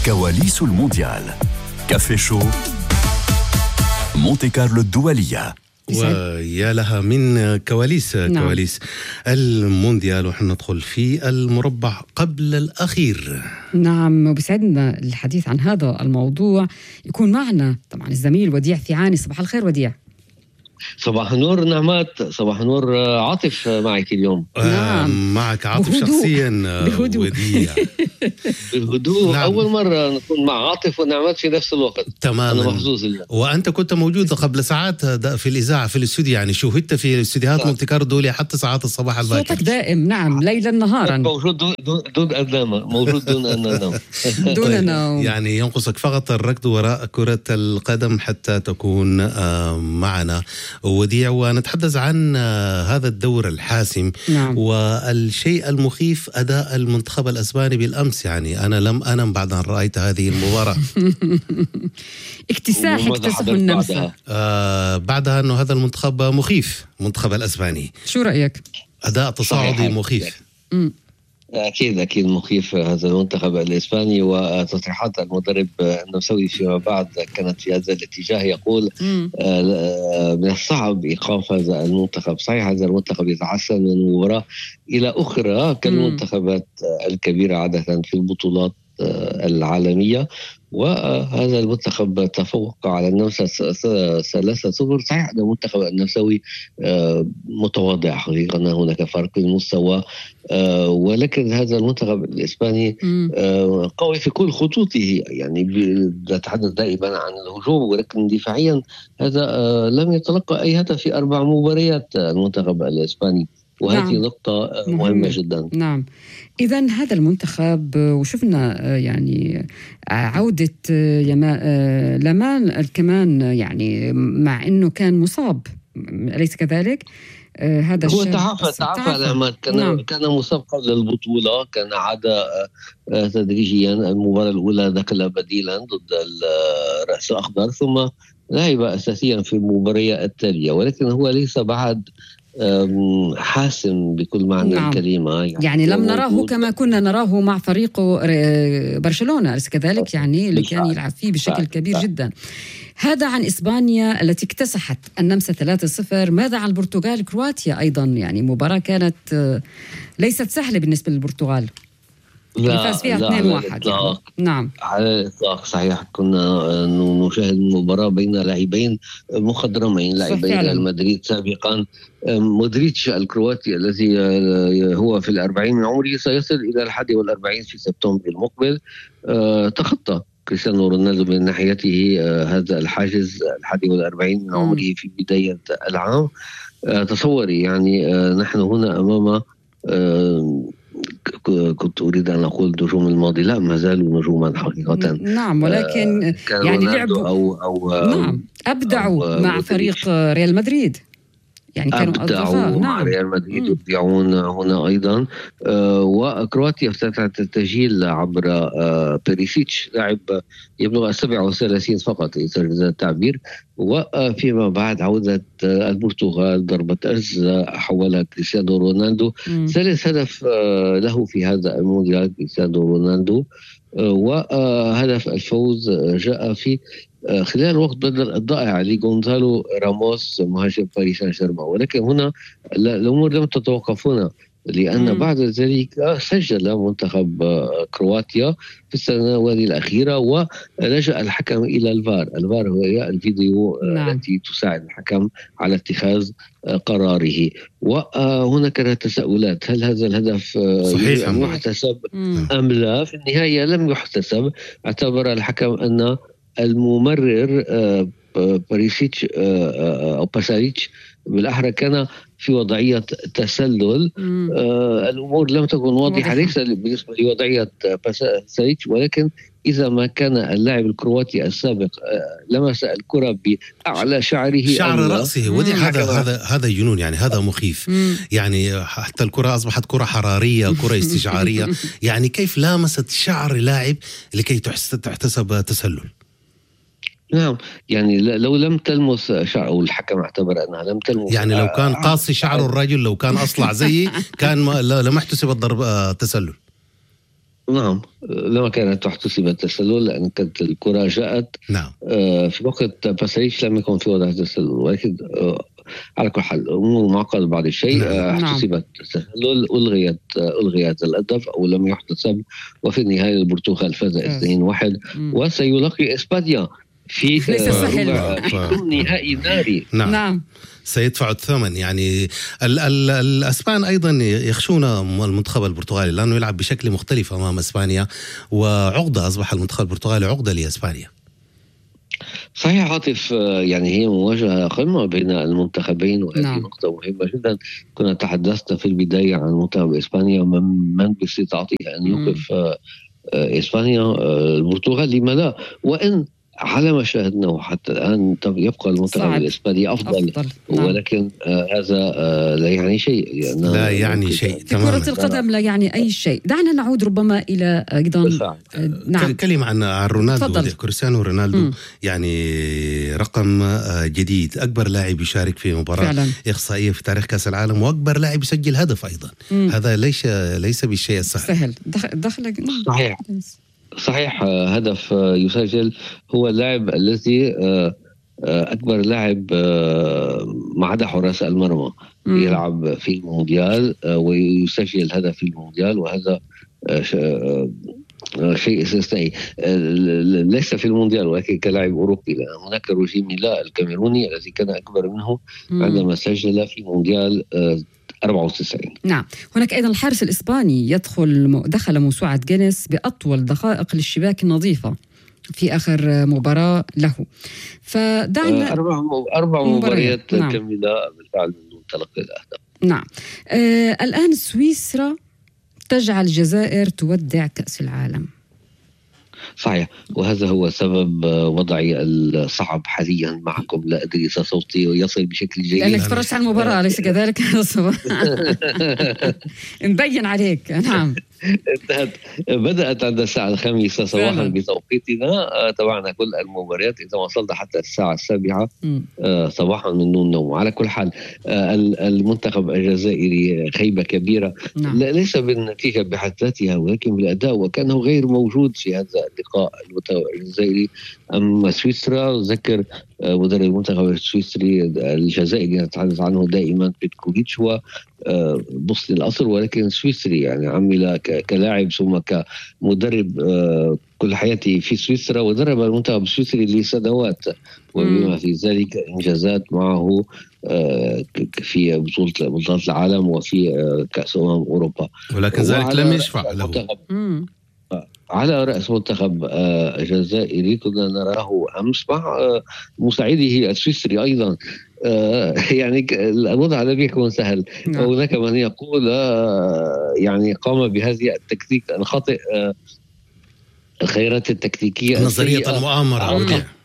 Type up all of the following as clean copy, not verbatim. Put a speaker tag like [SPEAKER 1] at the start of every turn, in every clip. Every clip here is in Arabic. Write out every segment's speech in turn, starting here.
[SPEAKER 1] كواليس المونديال. كافي شو مونتي كارلو الدولية.
[SPEAKER 2] ويا لها من كواليس كواليس المونديال، ونحن ندخل في المربع قبل الأخير.
[SPEAKER 3] نعم، وبسعدنا الحديث عن هذا الموضوع. يكون معنا طبعا الزميل وديع ثيعاني. صباح الخير وديع.
[SPEAKER 4] صباح النور نعمات، صباح النور عاطف معك اليوم.
[SPEAKER 3] نعم.
[SPEAKER 2] معك عاطف شخصيا وديع
[SPEAKER 4] بالهدوء.
[SPEAKER 2] نعم.
[SPEAKER 4] أول مرة نكون مع عاطف ونعمات في نفس الوقت.
[SPEAKER 2] تماما.
[SPEAKER 4] أنا محظوظ اليوم.
[SPEAKER 2] وأنت كنت موجود قبل ساعات في الإذاعة في الاستوديو، يعني شوهدت في الاستديوهات مونتي كارلو الدولية حتى ساعات الصباح الباكر.
[SPEAKER 3] صوتك دائم. نعم، ليلا نهارا
[SPEAKER 4] موجود دون أن أنام، موجود دون أن أنام.
[SPEAKER 3] دون نوم.
[SPEAKER 2] يعني ينقصك فقط الركض وراء كرة القدم حتى تكون معنا وديع، ونتحدث عن هذا الدور الحاسم.
[SPEAKER 3] نعم.
[SPEAKER 2] والشيء المخيف أداء المنتخب الأسباني بالأمس، يعني أنا لم أنم بعد أن رأيت هذه المباراة.
[SPEAKER 3] اكتسحوا النمسا.
[SPEAKER 2] بعدها أنه هذا المنتخب مخيف، منتخب الأسباني.
[SPEAKER 3] شو رأيك؟
[SPEAKER 2] أداء تصاعدي مخيف.
[SPEAKER 4] أكيد مخيف هذا المنتخب الإسباني، وتصريحات المدرب النمساوي فيما بعد كانت في هذا الاتجاه. يقول من الصعب إيقاف هذا المنتخب. صحيح هذا المنتخب يتحسن من مباراة إلى أخرى كالمنتخبات الكبيرة عادة في البطولات العالمية، وهذا المنتخب تفوق على النمسا 3-0. صحيح أن المنتخب النمساوي متواضع حقيقة، هناك فرق في المستوى، ولكن هذا المنتخب الإسباني قوي في كل خطوطه. يعني نتحدث دائما عن الهجوم، ولكن دفاعيا هذا لم يتلقى أي هدف في 4 مباريات المنتخب الإسباني، وهذه نقطة مهمة جدا.
[SPEAKER 3] نعم. إذن هذا المنتخب، وشفنا يعني عودة لامان كمان، يعني مع أنه كان مصاب، أليس كذلك؟ هذا
[SPEAKER 4] هو تعافى لما كان مصاب قبل البطولة، كان عاد تدريجيا. المباراة الأولى دخل بديلا ضد الرأس الأخضر، ثم لعب أساسيا في المباراة التالية، ولكن هو ليس بعد حاسم بكل معنى الكلمة.
[SPEAKER 3] يعني لم نراه كما كنا نراه مع فريقه برشلونة، أليس كذلك؟ يعني اللي كان يلعب فيه بشكل كبير جدا. هذا عن إسبانيا التي اكتسحت النمسا 3-0. ماذا عن البرتغال كرواتيا أيضا؟ يعني مباراة كانت ليست سهلة بالنسبة للبرتغال. فاز فيها 2-1. يعني. نعم
[SPEAKER 4] على الإطلاق. صحيح كنا نشاهد مباراة بين لاعبين مخضرمين، لاعبين ريال مدريد سابقا. مودريتش الكرواتي الذي هو في 40 من عمره سيصل إلى 41 في سبتمبر المقبل، تخطى كريستيانو رونالدو من ناحيته هذا الحاجز 41 من عمره في بداية العام. تصوري يعني نحن هنا أمام كنت أريد أن أقول نجوم الماضي، لا ما زالوا نجوما حقيقة.
[SPEAKER 3] نعم، ولكن يعني لعبوا أو نعم أبدعوا مع فريق ريال مدريد. يعني كانوا
[SPEAKER 4] أبدعوا مع ريال مدريد، يبدعون هنا أيضا. وكرواتيا افتتحت التسجيل عبر بيريسيتش، لاعب يبلغ 37 فقط إذا التعبير. وفيما بعد عودة البرتغال، ضربة أرز حولها كريستيانو رونالدو، ثالث هدف له في هذا المونديال كريستيانو رونالدو. وهدف الفوز جاء في خلال الوقت بدل الضائع لغونزالو راموس مهاجم باريس سان جيرمان. ولكن هنا الأمور لم تتوقف هنا، لأن بعد ذلك سجل منتخب كرواتيا في السنوات الأخيرة، ولجأ الحكم إلى الفار هو الفيديو التي تساعد الحكم على اتخاذ قراره. وهنا كانت تساؤلات، هل هذا الهدف يحتسب أم لا؟ في النهاية لم يحتسب. اعتبر الحكم أن الممرر باريسيتش أو باساريتش بالأحرى كان في وضعية تسلل. الأمور لم تكن واضحة ليس بالنسبة لوضعية باساريتش، ولكن إذا ما كان اللاعب الكرواتي السابق لمس الكرة بأعلى شعر
[SPEAKER 2] رأسه، ودي هذا جنون، يعني هذا مخيف. يعني حتى الكرة أصبحت كرة حرارية، كرة استشعارية. يعني كيف لامست شعر لاعب لكي تحتسب تسلل؟
[SPEAKER 4] نعم، يعني لو لم تلمس شعره، الحكم اعتبر أنها لم تلمس.
[SPEAKER 2] يعني لو كان قاصي شعر الرجل، لو كان أصلع زيي كان لم يحتسب الضرب تسلل.
[SPEAKER 4] نعم، لما كانت تحتسب التسلل لأن كانت الكرة جاءت
[SPEAKER 2] نعم.
[SPEAKER 4] في وقت باسريتش لم يكن في وضع التسلل، ولكن على كل حال أمور معقدة بعض الشيء.
[SPEAKER 2] نعم.
[SPEAKER 4] احتسبت التسلل، ألغيت الهدف أو لم يحتسب، وفي النهاية البرتغال فاز 2-1 وسيلاقي إسبانيا في نهائي ناري.
[SPEAKER 2] نعم. سيدفع الثمن. يعني الأسبان أيضا يخشون المنتخب البرتغالي لأنه يلعب بشكل مختلف أمام إسبانيا، وعقدة أصبح المنتخب البرتغالي عقدة لإسبانيا.
[SPEAKER 4] صحيح عاطف، يعني هي مواجهة قمة بين المنتخبين، وهذه نقطة مهمة جدا. كنا تحدثنا في البداية عن منتخب إسبانيا من باستطاعته أن يوقف إسبانيا. البرتغال لما لا، وإن على ما شاهدناه حتى الآن يبقى المنتخب الإسباني أفضل. ولكن هذا لا يعني شيء،
[SPEAKER 2] لا يعني شيء
[SPEAKER 3] في كرة القدم، لا يعني أي شيء. دعنا نعود ربما إلى أيضا
[SPEAKER 2] كلمة عن رونالدو، كريستيانو رونالدو. يعني رقم جديد، أكبر لاعب يشارك في مباراة فعلا إقصائية في تاريخ كأس العالم، وأكبر لاعب يسجل هدف أيضا. هذا ليس بالشيء السهل.
[SPEAKER 4] صحيح هدف يسجل. هو اللاعب الذي أكبر لاعب ما عدا حراس المرمى يلعب في المونديال ويسجل هدف في المونديال، وهذا شيء استثنائي ليس في المونديال ولكن كلاعب أوروبي. لأن هناك روجي ميلا الكاميروني الذي كان أكبر منه عندما سجل في مونديال 94.
[SPEAKER 3] نعم. هناك أيضا الحارس الإسباني دخل موسوعة جينيس بأطول دقائق للشباك النظيفة في آخر مباراة له. فدعنا
[SPEAKER 4] 4 مباريات كاملة بالفعل من دون تلقي الأهداف.
[SPEAKER 3] نعم. الآن سويسرا تجعل الجزائر تودع كأس العالم.
[SPEAKER 4] صحيح، وهذا هو سبب وضعي الصعب حاليا معكم. لا أدري إذا صوتي يصل بشكل جيد
[SPEAKER 3] لأنك فرجت على المباراة، أليس كذلك؟ مبين عليك. نعم.
[SPEAKER 4] بدأت عند الساعة 5 صباحا بتوقيتنا. تابعنا كل المباريات إذا وصلت حتى الساعة 7 صباحا من دون نوم. على كل حال المنتخب الجزائري خيبة كبيرة. نعم. ليس بالنتيجة بحد ذاتها ولكن بالأداء، وكانه غير موجود في هذا اللقاء الجزائري. أما سويسرا، ذكر مدرب المنتخب السويسري الجزائري نتحدث عنه دائما بيتكوفيتش، هو بوسني الأصل ولكن سويسري، يعني عمل كلاعب ثم كمدرب كل حياته في سويسرا، ودرب المنتخب السويسري لسنوات، وبما في ذلك إنجازات معه في بطولات العالم وفي كأس أوروبا.
[SPEAKER 2] ولكن ذلك لم يشفع له.
[SPEAKER 4] على رأس منتخب الجزائري كنا نراه أمس مع مساعده السويسري أيضا. يعني الوضع لم يكن سهل. هناك من يقول يعني قام بهذه التكتيك الخاطئ، الخيارات التكتيكية،
[SPEAKER 2] نظرية المؤامرة.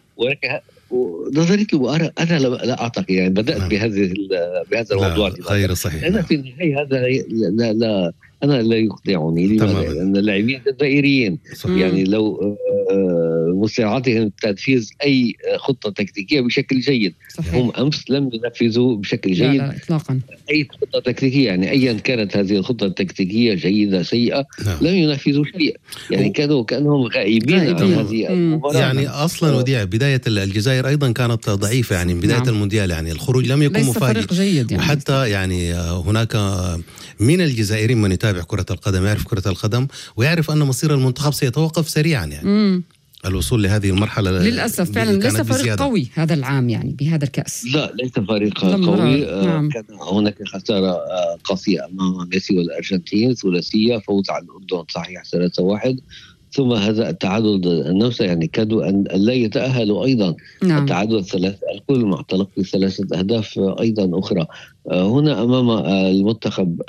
[SPEAKER 4] نظرية المؤامرة أنا لا أعتقد، يعني بدأت بهذا الموضوع
[SPEAKER 2] غير صحيح.
[SPEAKER 4] أنا في النهاية هذا لا أنا لا يخدعني. لماذا؟ لأن اللاعبين الجزائريين يعني لو مساعدتهم تنفيذ أي خطة تكتيكية بشكل جيد. صحيح. هم أمس لم ينفذوا بشكل جيد
[SPEAKER 3] لا إطلاقا
[SPEAKER 4] أي خطة تكتيكية، يعني أيا كانت هذه الخطة التكتيكية جيدة سيئة لم ينفذوا شيء، يعني كانهم غائبين عن هذه المباراة.
[SPEAKER 2] يعني أصلا وديع بداية الجزائر أيضا كانت ضعيفة، يعني بداية المونديال يعني الخروج لم يكن مفاجئ يعني. وحتى يعني هناك من الجزائريين من يتابع كرة القدم يعرف كرة القدم ويعرف أن مصير المنتخب سيتوقف سريعا، يعني الوصول لهذه المرحلة
[SPEAKER 3] للأسف فعلا ليس فريق قوي هذا العام يعني بهذا الكأس.
[SPEAKER 4] لا ليس فريق قوي. كان هناك خسارة قاسية أمام ميسي والأرجنتين، ثلاثية، فوز على الأردن صحيح 3-1، ثم هذا التعادل النمسا، يعني كادوا أن لا يتأهلوا أيضا. نعم. التعادل الكل مع تلقي 3 أهداف أيضا أخرى. هنا أمام المنتخب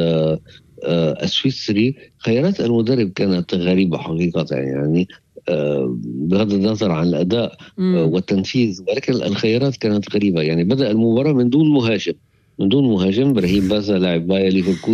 [SPEAKER 4] السويسري خيارات المدرب كانت غريبة حقيقة، يعني بغض النظر عن الأداء والتنفيذ، ولكن الخيارات كانت غريبة. يعني بدأ المباراة من دون مهاجم إبراهيم بازا لاعب باير ليفركوزن